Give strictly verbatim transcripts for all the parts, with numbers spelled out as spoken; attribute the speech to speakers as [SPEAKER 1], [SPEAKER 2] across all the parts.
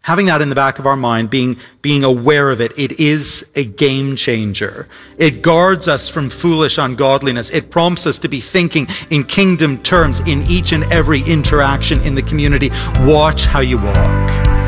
[SPEAKER 1] Having that in the back of our mind, being, being aware of it, it is a game changer. It guards us from foolish ungodliness. It prompts us to be thinking in kingdom terms in each and every interaction in the community. Watch how you walk.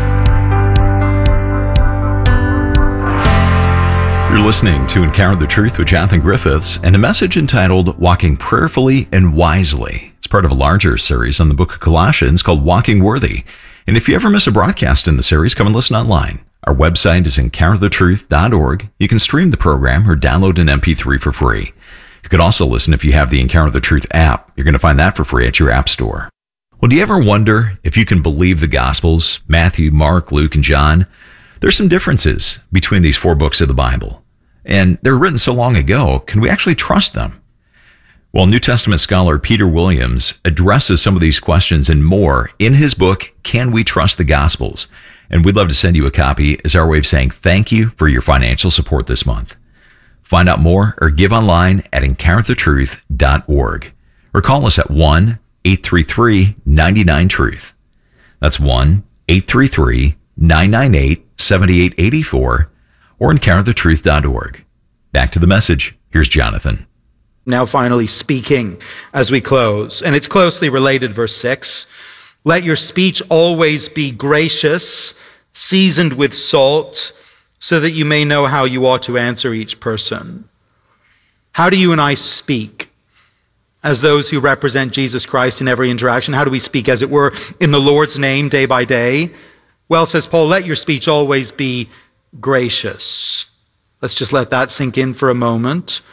[SPEAKER 2] You're listening to Encounter the Truth with Jonathan Griffiths and a message entitled Walking Prayerfully and Wisely. It's part of a larger series on the book of Colossians called Walking Worthy. And if you ever miss a broadcast in the series, come and listen online. Our website is encounter the truth dot org. You can stream the program or download an M P three for free. You can also listen if you have the Encounter the Truth app. You're going to find that for free at your app store. Well, do you ever wonder if you can believe the Gospels, Matthew, Mark, Luke, and John? There's some differences between these four books of the Bible. And they're written so long ago, can we actually trust them? Well, New Testament scholar Peter Williams addresses some of these questions and more in his book, Can We Trust the Gospels? And we'd love to send you a copy as our way of saying thank you for your financial support this month. Find out more or give online at encounter the truth dot org or call us at one eight three three nine nine truth. That's one eight three three nine nine eight seven eight eight four or encounter the truth dot org. Back to the message. Here's Jonathan.
[SPEAKER 1] Now finally speaking as we close, and it's closely related, verse six. Let your speech always be gracious, seasoned with salt, so that you may know how you ought to answer each person. How do you and I speak as those who represent Jesus Christ in every interaction? How do we speak, as it were, in the Lord's name day by day? Well, says Paul, let your speech always be gracious. Let's just let that sink in for a moment.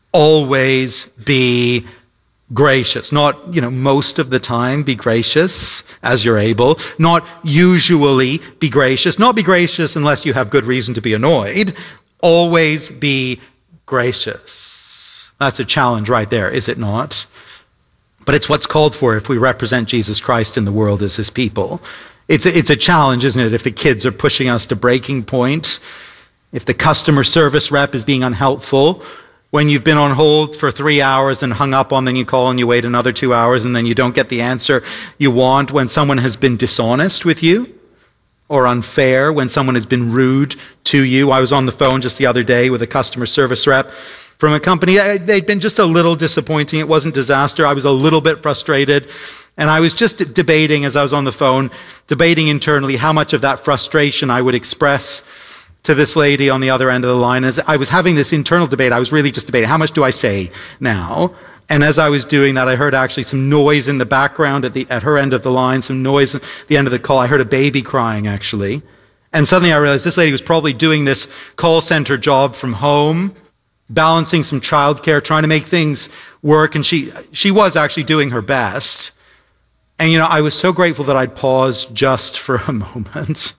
[SPEAKER 1] Always be gracious. Not, you know, most of the time be gracious as you're able. Not usually be gracious. Not be gracious unless you have good reason to be annoyed. Always be gracious. That's a challenge right there, is it not? But it's what's called for if we represent Jesus Christ in the world as his people. It's a, it's a challenge, isn't it, if the kids are pushing us to breaking point, if the customer service rep is being unhelpful, when you've been on hold for three hours and hung up on, then you call and you wait another two hours and then you don't get the answer you want, when someone has been dishonest with you or unfair, when someone has been rude to you. I was on the phone just the other day with a customer service rep from a company. They'd been just a little disappointing. It wasn't disaster. I was a little bit frustrated. And I was just debating as I was on the phone, debating internally how much of that frustration I would express to this lady on the other end of the line. As I was having this internal debate, I was really just debating, how much do I say now? And as I was doing that, I heard actually some noise in the background at the at her end of the line, some noise at the end of the call. I heard a baby crying, actually. And suddenly I realized this lady was probably doing this call center job from home, balancing some childcare, trying to make things work. And she she was actually doing her best. And, you know, I was so grateful that I'd paused just for a moment.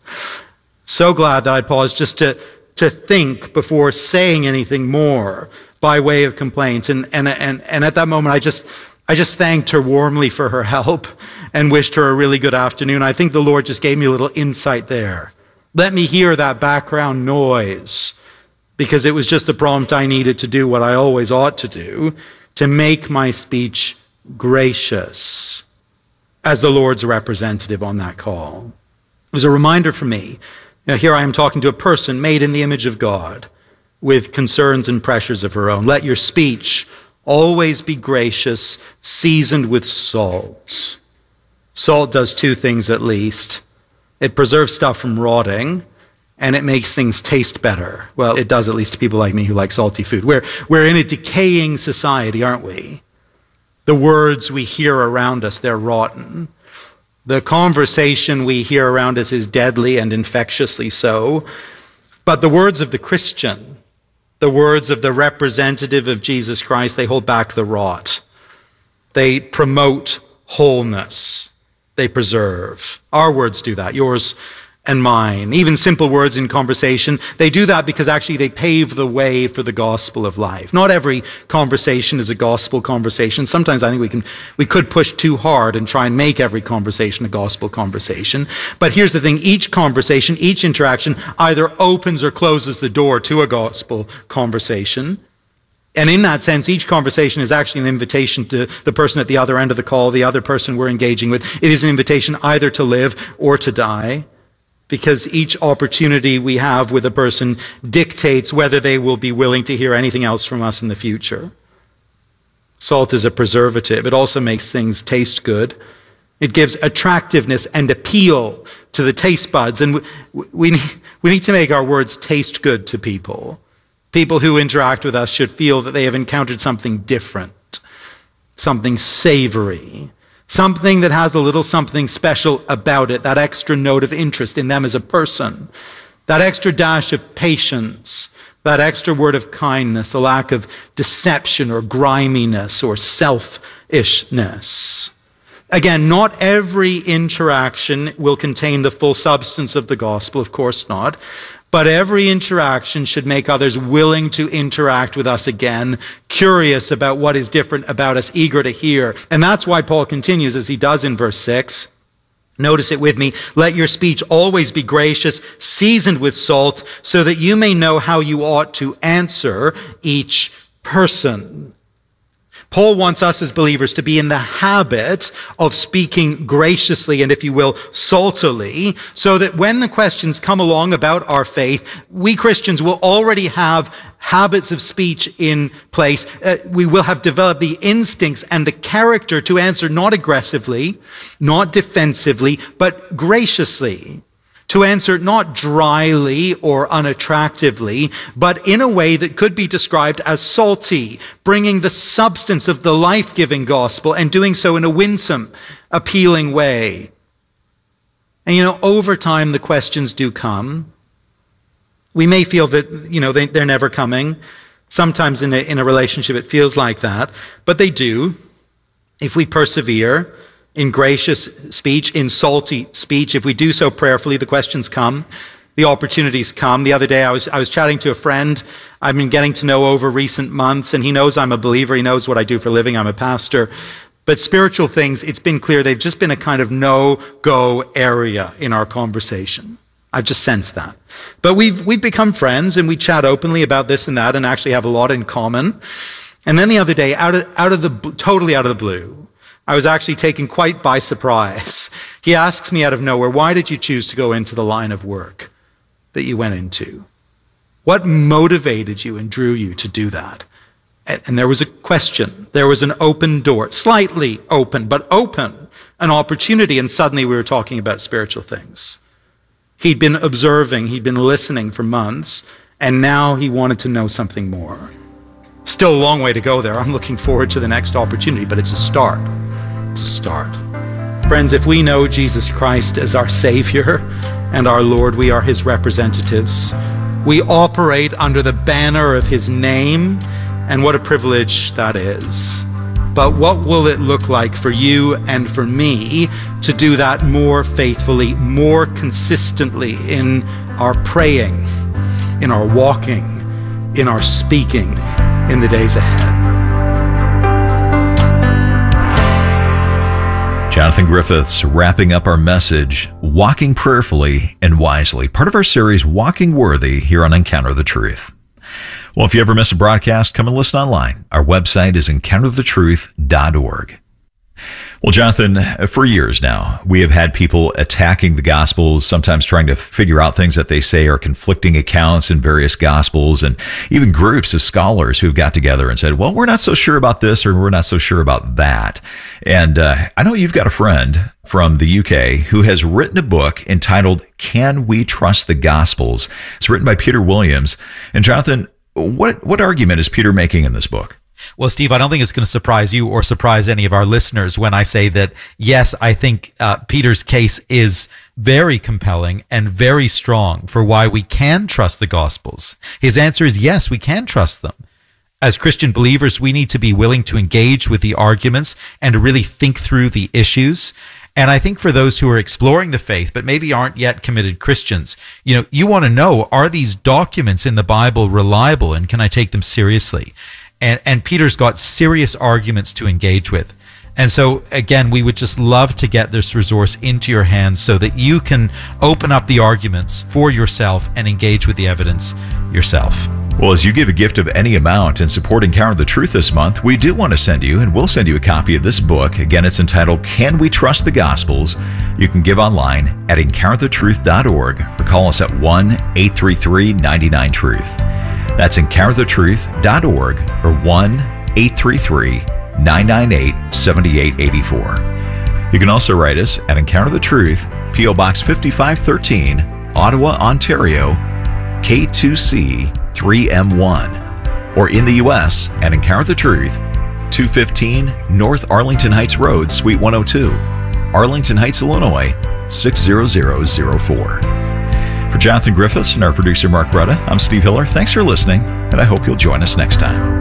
[SPEAKER 1] So glad that I'd paused just to, to think before saying anything more by way of complaint. And, and, and, and at that moment, I just, I just thanked her warmly for her help and wished her a really good afternoon. I think the Lord just gave me a little insight there. Let me hear that background noise, because it was just the prompt I needed to do what I always ought to do, to make my speech gracious as the Lord's representative on that call. It was a reminder for me. Now, here I am talking to a person made in the image of God with concerns and pressures of her own. Let your speech always be gracious, seasoned with salt. Salt does two things at least. It preserves stuff from rotting, and it makes things taste better. Well, it does, at least to people like me who like salty food. We're, we're in a decaying society, aren't we? The words we hear around us, they're rotten. The conversation we hear around us is deadly and infectiously so. But the words of the Christian, the words of the representative of Jesus Christ, they hold back the rot. They promote wholeness. They preserve. Our words do that, yours and mine. Even simple words in conversation, they do that because actually they pave the way for the gospel of life. Not every conversation is a gospel conversation. Sometimes I think we can, we could push too hard and try and make every conversation a gospel conversation. But here's the thing, each conversation, each interaction either opens or closes the door to a gospel conversation. And in that sense, each conversation is actually an invitation to the person at the other end of the call, the other person we're engaging with. It is an invitation either to live or to die. because each opportunity we have with a person dictates whether they will be willing to hear anything else from us in the future. Salt is a preservative. It also makes things taste good. It gives attractiveness and appeal to the taste buds. And we, we, need, we need to make our words taste good to people. People who interact with us should feel that they have encountered something different, something savory, something that has a little something special about it, that extra note of interest in them as a person, that extra dash of patience, that extra word of kindness, the lack of deception or griminess or selfishness. Again, not every interaction will contain the full substance of the gospel, of course not. But every interaction should make others willing to interact with us again, curious about what is different about us, eager to hear. And that's why Paul continues, as he does in verse six. Notice it with me. Let your speech always be gracious, seasoned with salt, so that you may know how you ought to answer each person. Paul wants us as believers to be in the habit of speaking graciously and, if you will, saltily, so that when the questions come along about our faith, we Christians will already have habits of speech in place. Uh, we will have developed the instincts and the character to answer not aggressively, not defensively, but graciously. To answer not dryly or unattractively, but in a way that could be described as salty, bringing the substance of the life-giving gospel and doing so in a winsome, appealing way. And you know, over time the questions do come. We may feel that, you know, they, they're never coming. Sometimes in a, in a relationship it feels like that, but they do. If we persevere in gracious speech, in salty speech, if we do so prayerfully, the questions come, the opportunities come. The other day I was I was chatting to a friend I've been getting to know over recent months, and he knows I'm a believer. He knows what I do for a living. I'm a pastor. But spiritual things, it's been clear, they've just been a kind of no-go area in our conversation. I've just sensed that. But we've we've become friends, and we chat openly about this and that, and actually have a lot in common. And then the other day, out of out of the totally out of the blue, I was actually taken quite by surprise. He asks me out of nowhere, why did you choose to go into the line of work that you went into? What motivated you and drew you to do that? And there was a question. There was an open door, slightly open, but open, an opportunity. And suddenly we were talking about spiritual things. He'd been observing, he'd been listening for months, and now he wanted to know something more. Still a long way to go there. I'm looking forward to the next opportunity, but it's a start. It's a start. Friends, if we know Jesus Christ as our Savior and our Lord, we are His representatives. We operate under the banner of His name, and what a privilege that is. But what will it look like for you and for me to do that more faithfully, more consistently in our praying, in our walking, in our speaking in the days ahead?
[SPEAKER 2] Jonathan Griffiths wrapping up our message, Walking Prayerfully and Wisely, part of our series, Walking Worthy, here on Encounter the Truth. Well, if you ever miss a broadcast, come and listen online. Our website is encounter the truth dot org. Well, Jonathan, for years now, we have had people attacking the Gospels, sometimes trying to figure out things that they say are conflicting accounts in various Gospels, and even groups of scholars who've got together and said, well, we're not so sure about this or we're not so sure about that. And uh, I know you've got a friend from the U K who has written a book entitled, Can We Trust the Gospels? It's written by Peter Williams. And Jonathan, what what argument is Peter making in this book?
[SPEAKER 3] Well, Steve, I don't think it's going to surprise you or surprise any of our listeners when I say that, yes, I think uh, Peter's case is very compelling and very strong for why we can trust the Gospels. His answer is yes, we can trust them. As Christian believers, we need to be willing to engage with the arguments and to really think through the issues. And I think for those who are exploring the faith, but maybe aren't yet committed Christians, you know, you want to know, are these documents in the Bible reliable, and can I take them seriously? And, and Peter's got serious arguments to engage with. And so, again, we would just love to get this resource into your hands so that you can open up the arguments for yourself and engage with the evidence yourself.
[SPEAKER 2] Well, as you give a gift of any amount in support Encounter the Truth this month, we do want to send you, and we'll send you a copy of this book. Again, it's entitled, Can We Trust the Gospels? You can give online at encounter the truth dot org or call us at one eight three three, nine nine, truth. That's encounter the truth dot org or one eight three three, nine nine eight, seven eight eight four. You can also write us at Encounter the Truth, P O Box fifty-five thirteen, Ottawa, Ontario, K two C three M one, or in the U S at Encounter the Truth, two fifteen North Arlington Heights Road, Suite one oh two, Arlington Heights, Illinois, six zero zero zero four. For Jonathan Griffiths and our producer Mark Bretta, I'm Steve Hiller. Thanks for listening, and I hope you'll join us next time.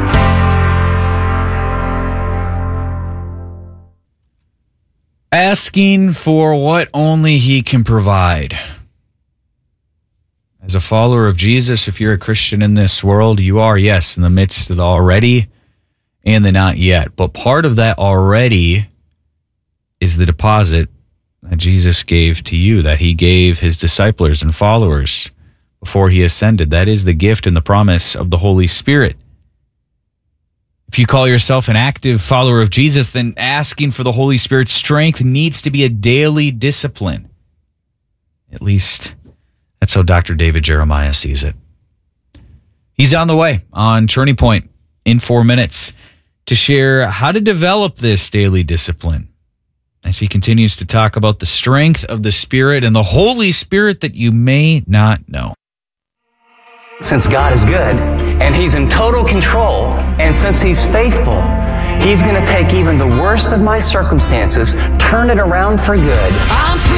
[SPEAKER 4] Asking for what only He can provide. As a follower of Jesus, if you're a Christian in this world, you are, yes, in the midst of the already and the not yet. But part of that already is the deposit that Jesus gave to you, that He gave His disciples and followers before He ascended. That is the gift and the promise of the Holy Spirit. If you call yourself an active follower of Jesus, then asking for the Holy Spirit's strength needs to be a daily discipline. At least that's how Doctor David Jeremiah sees it. He's on the way on Turning Point in four minutes to share how to develop this daily discipline as he continues to talk about the strength of the Spirit and the Holy Spirit that you may not know.
[SPEAKER 5] Since God is good and He's in total control, and since He's faithful, He's going to take even the worst of my circumstances, turn it around for good. I'm